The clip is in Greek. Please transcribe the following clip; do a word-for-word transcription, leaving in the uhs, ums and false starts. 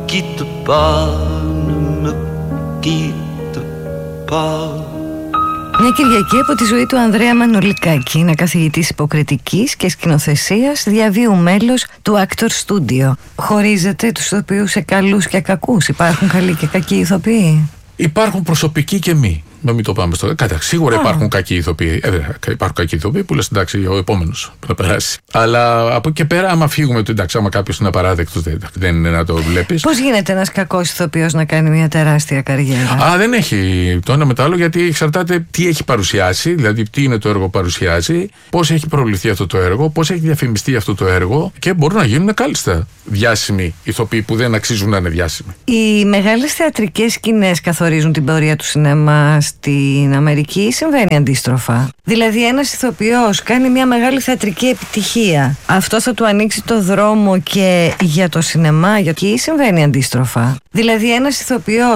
quitte pas, ne me quitte pas. Μια Κυριακή από τη ζωή του Ανδρέα Μανολικάκη. Είναι καθηγητής υποκριτικής και σκηνοθεσίας, διαβίου μέλος του Actor Studio. Χωρίζετε τους ηθοποιούς σε καλούς και κακούς? Υπάρχουν καλοί και κακοί ηθοποιοί? Υπάρχουν προσωπικοί και μη. Να μην το πάμε στο. Κατά, σίγουρα ah. υπάρχουν κακοί ηθοποιοί. Ε, υπάρχουν κακοί ηθοποιοί που λες εντάξει, ο επόμενος να περάσει. Αλλά από εκεί και πέρα, άμα φύγουμε του εντάξει, άμα κάποιος είναι απαράδεκτος, δεν, δεν είναι να το βλέπεις. Πώς γίνεται ένας κακός ηθοποιός να κάνει μια τεράστια καριέρα? Α, δεν έχει το ένα με το άλλο, γιατί εξαρτάται τι έχει παρουσιάσει, δηλαδή τι είναι το έργο που παρουσιάζει, πώς έχει προβληθεί αυτό το έργο, πώς έχει διαφημιστεί αυτό το έργο και μπορούν να γίνουν κάλλιστα διάσημοι ηθοποιοί που δεν αξίζουν να είναι διάσημοι. Οι μεγάλες θεατρικές σκηνές καθορίζουν την πορεία του σινεμά στην Αμερική ή συμβαίνει αντίστροφα? Δηλαδή ένας ηθοποιός κάνει μια μεγάλη θεατρική επιτυχία, αυτό θα του ανοίξει το δρόμο και για το σινεμά? Γιατί συμβαίνει αντίστροφα? Δηλαδή ένας ηθοποιός